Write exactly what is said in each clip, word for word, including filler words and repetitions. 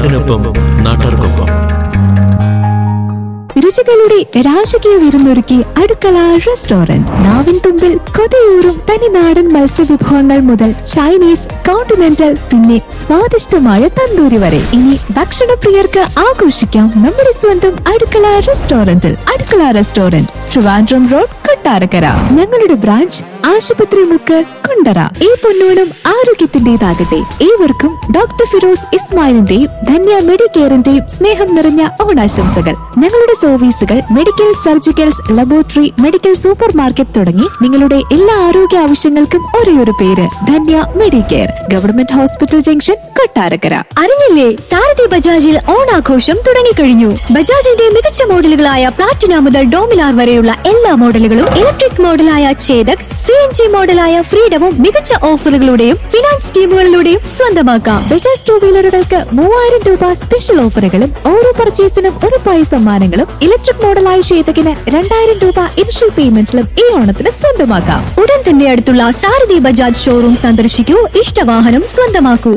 നാടിനൊപ്പം നാട്ടാർക്കൊപ്പം. രുചികളുടെ രാജകീയ വിരുന്നൊരുക്കി അടുക്കള റെസ്റ്റോറന്റ്. നാവിൻ തുമ്പിൽ കൊതിയൂറും തനിനാടൻ മത്സ്യവിഭവങ്ങൾ മുതൽ ചൈനീസ്, കോണ്ടിനെന്റൽ, പിന്നെ സ്വാദിഷ്ടമായ തന്തൂരി വരെ. ഇനി ഭക്ഷണപ്രിയർക്ക് ആഘോഷിക്കാം നമ്മുടെ സ്വന്തം അടുക്കള റെസ്റ്റോറന്റിൽ. അടുക്കള റെസ്റ്റോറന്റ്, ട്രിവാൻഡ്രം റോഡ്, കൊട്ടാരക്കര. ഞങ്ങളുടെ ബ്രാഞ്ച് ആശുപത്രി മുക്ക്, കുണ്ടറ. ഈ പൊന്നോണം ആരോഗ്യത്തിന്റേതാകട്ടെ. ഏവർക്കും ഡോക്ടർ ഫിറോസ് ഇസ്മായിലിന്റെയും ധന്യ മെഡിക്കെയറിന്റെയും സ്നേഹം നിറഞ്ഞ ഓണാശംസകൾ. ഞങ്ങളുടെ സർവീസുകൾ medical, surgicals, laboratory, medical super market തുടങ്ങി നിങ്ങളുടെ എല്ലാ ആരോഗ്യ ആവശ്യങ്ങൾക്കും ഒരേയൊരു പേര് Dhanya Medicare, government hospital junction, Kottarakkara. അറിഞ്ഞില്ലേ, സാരഥി ബജാജിൽ ഓണാഘോഷം തുടങ്ങിക്കഴിഞ്ഞു. ബജാജിന്റെ മികച്ച മോഡലുകളായ പ്ലാറ്റിന മുതൽ ഡോമിനാർ വരെയുള്ള എല്ലാ മോഡലുകളും, electric മോഡലായ Chetak, C N G മോഡലായ ഫ്രീഡവും മികച്ച ഓഫറുകളുടെയും ഫിനാൻസ് സ്കീമുകളിലൂടെയും സ്വന്തമാക്കാം. ബജാജ് ടൂ വീലറുകൾക്ക് മൂവായിരം രൂപ സ്പെഷ്യൽ ഓഫറുകളും ഓരോ പർച്ചേസിനും ഉറപ്പായ സമ്മാനങ്ങളും. ഇലക്ട്രിക് മോഡലായ ചേതകിന് രണ്ടായിരം രൂപ ഇനിഷ്യൽ പേയ്മെന്റിലും ഈ ഓണത്തിന് സ്വന്തമാക്കാം. ഉടൻ തന്നെ അടുത്തുള്ള സാരഥി ബജാജ് ഷോറൂം സന്ദർശിക്കൂ, ഇഷ്ടവാഹനം സ്വന്തമാക്കൂ.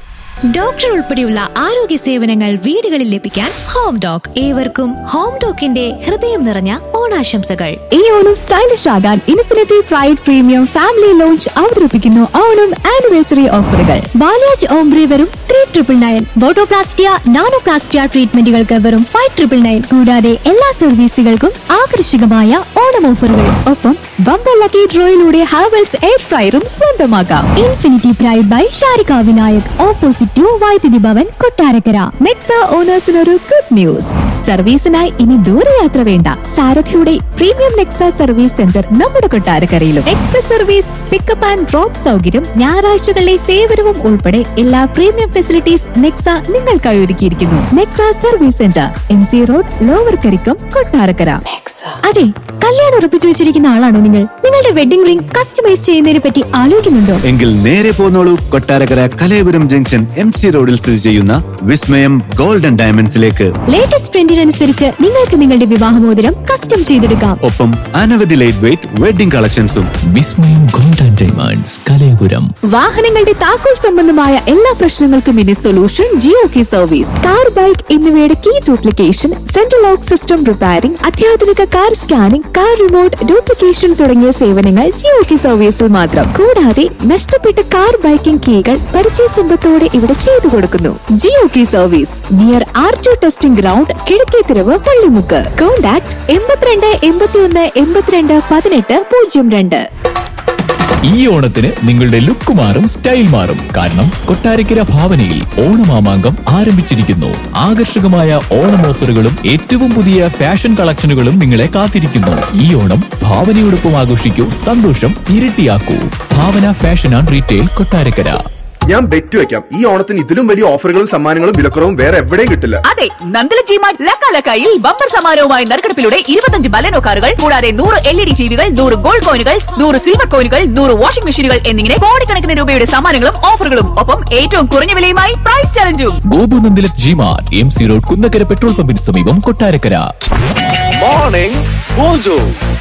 ഡോക്ടർ ഉൾപ്പെടെയുള്ള ആരോഗ്യ സേവനങ്ങൾ വീടുകളിൽ ലഭിക്കാൻ ഹോം ഡോക്. ഏവർക്കും ഹോം ഡോക്കിന്റെ ഹൃദയം നിറഞ്ഞ ഓണാശംസകൾ. ഈ ഓണം സ്റ്റൈലിഷ് ആകാൻ infinity pride premium family launch അവതരിപ്പിക്കുന്നു ഓണം ആനിവേഴ്സറി ഓഫറുകൾ. ബാലാജ് ഓംബ്രി വെറും three triple nine, botoplastia, nanoplastia ട്രീറ്റ്മെന്റുകൾക്ക് വെറും ഫൈവ് ട്രിപ്പിൾ നയൻ. കൂടാതെ എല്ലാ സർവീസുകൾക്കും ആകർഷകമായ ഓണം ഓഫറുകൾ. ഒപ്പം ബമ്പർ ലക്കി ഡ്രോയിലൂടെ ഹാവൽസ് എയർ ഫ്രയറും സ്വന്തമാക്കാം. Infinity pride by Sharika Vinayak, opposite to വൈദ്യുതി ഭവൻ, കൊട്ടാരക്കര. Nexa ഓണേഴ്സിനൊരു good news. സർവീസിനായി ഇനി ദൂരയാത്ര വേണ്ട. സാരഥിയുടെ പ്രീമിയം നെക്സ സർവീസ് സെന്റർ നമ്മുടെ കൊട്ടാരക്കരയിലും. Express service, pickup and drop സൗകര്യം, ഞായറാഴ്ചകളിലെ സേവനവും ഉൾപ്പെടെ എല്ലാ പ്രീമിയം ഫെസിലിറ്റീസ് നെക്സ നിങ്ങൾക്കായി ഒരുക്കിയിരിക്കുന്നു. Nexa service centre, M C road, lower Karikkam, Kottarakkara. അതെ, കല്യാണം ഉറപ്പിച്ചു വെച്ചിരിക്കുന്ന ആളാണോ നിങ്ങൾ? നിങ്ങളുടെ വെഡിംഗ് റിംഗ് കസ്റ്റമൈസ് ചെയ്യുന്നതിനെ പറ്റി ആലോചിക്കുന്നുണ്ടോ? എങ്കിൽ നേരെ പോന്നോളൂ Kottarakkara Kalayapuram junction M C റോഡിൽ സ്ഥിതി ചെയ്യുന്ന വിസ്മയം ഗോൾഡൻ ഡയമണ്ട്സിലേക്ക്. ലേറ്റസ്റ്റ് ട്രെൻഡിനനുസരിച്ച് നിങ്ങൾക്ക് നിങ്ങളുടെ വിവാഹമോതിരം കസ്റ്റം ചെയ്തെടുക്കാം. ഒപ്പം അനവധി ലൈറ്റ് വെയിറ്റ് വെഡിംഗ് കളക്ഷൻസും. വിസ്മയം ഗോൾഡൻ ഡയമണ്ട്സ്, കലയപുരം. വാഹനങ്ങളുടെ താക്കോൽ സംബന്ധമായ എല്ലാ പ്രശ്നങ്ങൾക്കും ഇനി സൊല്യൂഷൻ ജിയോ കി സർവീസ്. കാർ, ബൈക്ക് എന്നിവയുടെ key duplication, central lock system repairing, അത്യാധുനിക car scanning, car remote duplication തുടങ്ങിയ സേവനങ്ങൾ ജിയോ കി സർവീസിൽ മാത്രം. കൂടാതെ നഷ്ടപ്പെട്ട കാർ, ബൈക്കിംഗ് കീകൾ പരിചയ സമ്പത്തോടെ ഇവിടെ ചെയ്തു കൊടുക്കുന്നു. ജിയോ കി service, near R to testing ground, Kizhakkethiruvu, Pallimukku. Contact എൺപത്തിരണ്ട് എൺപത്തിയൊന്ന് എൺപത്തിരണ്ട് പതിനെട്ട് പൂജ്യം രണ്ട്. ഈ ഓണത്തിന് നിങ്ങളുടെ ലുക്ക് മാറും, സ്റ്റൈൽ മാറും. കാരണം കൊട്ടാരക്കര ഭാവനയിൽ ഓണമാമാങ്കം ആരംഭിച്ചിരിക്കുന്നു. ആകർഷകമായ ഓണം ഓഫറുകളും ഏറ്റവും പുതിയ ഫാഷൻ കളക്ഷനുകളും നിങ്ങളെ കാത്തിരിക്കുന്നു. ഈ ഓണം ഭാവനയോടൊപ്പം ആഘോഷിക്കൂ, സന്തോഷം ഇരട്ടിയാക്കൂ. ഭാവന ഫാഷൻ ആൻഡ് റീറ്റെയിൽ, കൊട്ടാരക്കര. ഞാൻ ബെറ്റ് വെക്കാം, ഈ ഓണത്തിന് ഇതിലും വലിയ ഓഫറുകളും സമ്മാനങ്ങളും വിലക്കുറവും വേറെ എവിടെയും കിട്ടില്ല. അതെ, നന്ദല ജിമാർട്ട് ലക്കാലക്കായിൽ ബമ്പർ സമ്മാനവുമായി നറുക്കെടുപ്പിലൂടെ ഇരുപത്തഞ്ച് ബലനോ കാറുകൾ, കൂടാതെ നൂറ് എൽ ഇ ഡി ടിവികൾ, നൂറ് ഗോൾഡ് കോയിനുകൾ, നൂറ് സിൽവർ കോയിനുകൾ, നൂറ് വാഷിംഗ് മെഷീനുകൾ എന്നിങ്ങനെ കോടിക്കണക്കിന് രൂപയുടെ സമ്മാനങ്ങളും ഓഫറുകളും. ഒപ്പം ഏറ്റവും കുറഞ്ഞ വിലയുമായി price ചലഞ്ചും. Gopu Nandila G-Mart, M C road, Kunnakkara petrol പമ്പിന് സമീപം, Kottarakkara. Morning mojo.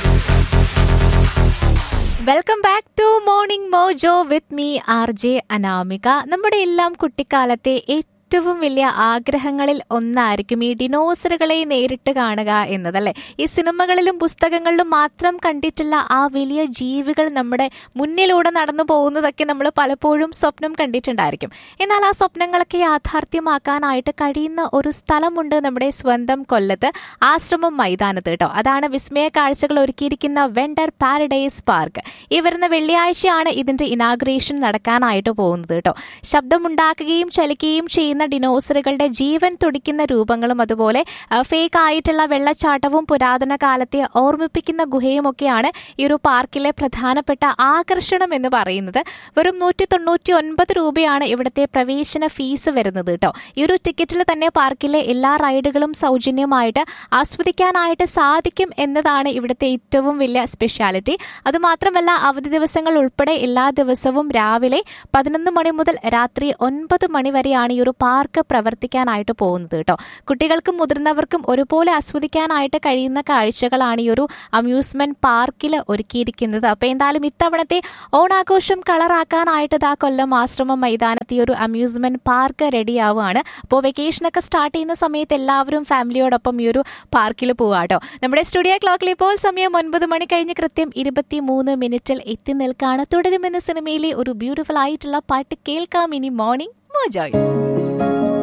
Welcome back to morning mojo with me R J Anamika. നമ്മുടെ എല്ലാം കുട്ടിക്കാലത്തെ ഏറ്റവും വലിയ ആഗ്രഹങ്ങളിൽ ഒന്നായിരിക്കും ഈ ഡിനോസറുകളെ നേരിട്ട് കാണുക എന്നതല്ലേ. ഈ സിനിമകളിലും പുസ്തകങ്ങളിലും മാത്രം കണ്ടിട്ടുള്ള ആ വലിയ ജീവികൾ നമ്മുടെ മുന്നിലൂടെ നടന്നു പോകുന്നതൊക്കെ നമ്മൾ പലപ്പോഴും സ്വപ്നം കണ്ടിട്ടുണ്ടായിരിക്കും. എന്നാൽ ആ സ്വപ്നങ്ങളൊക്കെ യാഥാർത്ഥ്യമാക്കാനായിട്ട് കഴിയുന്ന ഒരു സ്ഥലമുണ്ട് നമ്മുടെ സ്വന്തം കൊല്ലത്ത്, ആശ്രമം മൈതാനത്ത് കേട്ടോ. അതാണ് വിസ്മയ കാഴ്ചകൾ ഒരുക്കിയിരിക്കുന്ന വെണ്ടർ പാരഡൈസ് പാർക്ക്. ഈ വരുന്ന വെള്ളിയാഴ്ചയാണ് ഇതിന്റെ ഇനാഗുറേഷൻ നടക്കാനായിട്ട് പോകുന്നത് കേട്ടോ. ശബ്ദമുണ്ടാക്കുകയും ചലിക്കുകയും ചെയ്യുന്ന ഡിനോസറുകളുടെ ജീവൻ തുടിക്കുന്ന രൂപങ്ങളും അതുപോലെ ഫേക്ക് ആയിട്ടുള്ള വെള്ളച്ചാട്ടവും പുരാതന കാലത്തെ ഓർമ്മിപ്പിക്കുന്ന ഗുഹയും ഒക്കെയാണ് ഈ ഒരു പാർക്കിലെ പ്രധാനപ്പെട്ട ആകർഷണം എന്ന് പറയുന്നത്. വെറും നൂറ്റി തൊണ്ണൂറ്റി ഒൻപത് രൂപയാണ് ഇവിടുത്തെ പ്രവേശന ഫീസ് വരുന്നത് കേട്ടോ. ഈ ഒരു ടിക്കറ്റിൽ തന്നെ പാർക്കിലെ എല്ലാ റൈഡുകളും സൗജന്യമായിട്ട് ആസ്വദിക്കാനായിട്ട് സാധിക്കും എന്നതാണ് ഇവിടുത്തെ ഏറ്റവും വലിയ സ്പെഷ്യാലിറ്റി. അതുമാത്രമല്ല, അവധി ദിവസങ്ങൾ ഉൾപ്പെടെ എല്ലാ ദിവസവും രാവിലെ പതിനൊന്ന് മണി മുതൽ രാത്രി ഒൻപത് മണി വരെയാണ് ഈ ഒരു പാർക്ക് പ്രവർത്തിക്കാനായിട്ട് പോകുന്നത് കേട്ടോ. കുട്ടികൾക്കും മുതിർന്നവർക്കും ഒരുപോലെ ആസ്വദിക്കാനായിട്ട് കഴിയുന്ന കാഴ്ചകളാണ് ഈ ഒരു അമ്യൂസ്മെന്റ് പാർക്കിൽ ഒരുക്കിയിരിക്കുന്നത്. അപ്പോൾ എന്തായാലും ഇത്തവണത്തെ ഓണാഘോഷം കളറാക്കാനായിട്ട് ഇതാ കൊല്ലം ആശ്രമം മൈതാനത്ത് ഈ ഒരു അമ്യൂസ്മെന്റ് പാർക്ക് റെഡിയാവുകയാണ്. അപ്പോൾ വെക്കേഷനൊക്കെ സ്റ്റാർട്ട് ചെയ്യുന്ന സമയത്ത് എല്ലാവരും ഫാമിലിയോടൊപ്പം ഈ ഒരു പാർക്കിൽ പോവാട്ടോ. നമ്മുടെ സ്റ്റുഡിയോ ക്ലോക്കിൽ ഇപ്പോൾ സമയം ഒൻപത് മണി കഴിഞ്ഞ് കൃത്യം ഇരുപത്തി മൂന്ന് മിനിറ്റിൽ എത്തി നിൽക്കാണ്. തുടരുമെന്ന സിനിമയിലെ ഒരു ബ്യൂട്ടിഫുൾ ആയിട്ടുള്ള പാട്ട് കേൾക്കാം ഇനി മോർണിംഗ് മോജോയിൽ.